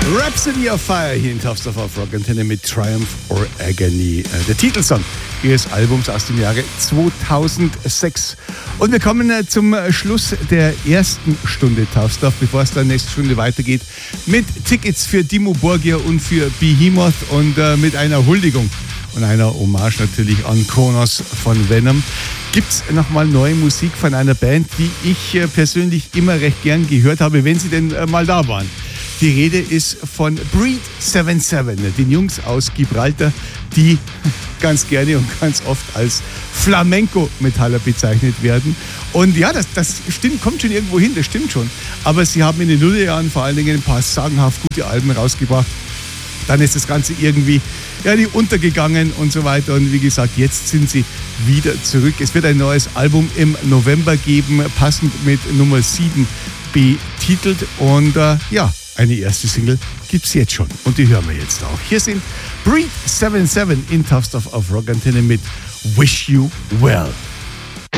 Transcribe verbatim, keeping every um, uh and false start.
Rhapsody of Fire hier in Top Stuff auf Rock Antenne mit Triumph or Agony. Der Titelsong ihres Albums aus dem Jahre zweitausendsechs. Und wir kommen zum Schluss der ersten Stunde Top Stuff, bevor es dann nächste Stunde weitergeht, mit Tickets für Dimmu Borgir und für Behemoth und äh, mit einer Huldigung und einer Hommage natürlich an Kronos von Venom. Gibt es nochmal neue Musik von einer Band, die ich äh, persönlich immer recht gern gehört habe, wenn sie denn äh, mal da waren. Die Rede ist von Breed siebenundsiebzig, den Jungs aus Gibraltar, die ganz gerne und ganz oft als Flamenco-Metaller bezeichnet werden. Und ja, das, das stimmt, kommt schon irgendwo hin, das stimmt schon. Aber sie haben in den Nullerjahren vor allen Dingen ein paar sagenhaft gute Alben rausgebracht. Dann ist das Ganze irgendwie ja, die untergegangen und so weiter. Und wie gesagt, jetzt sind sie wieder zurück. Es wird ein neues Album im November geben, passend mit Nummer sieben betitelt. Und äh, ja, eine erste Single gibt's jetzt schon und die hören wir jetzt auch. Hier sind Breed siebenundsiebzig in Top Stuff auf Rock Antenne mit Wish You Well.